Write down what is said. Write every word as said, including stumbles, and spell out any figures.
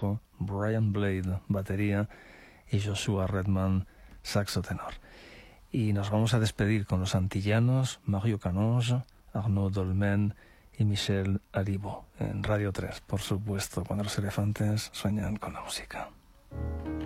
bajo, Brian Blade, batería, y Joshua Redman, saxo tenor. Y nos vamos a despedir con los antillanos, Mario Canonge, Arnaud Dolmen y Michel Aribo, en Radio tres, por supuesto, cuando los elefantes sueñan con la música.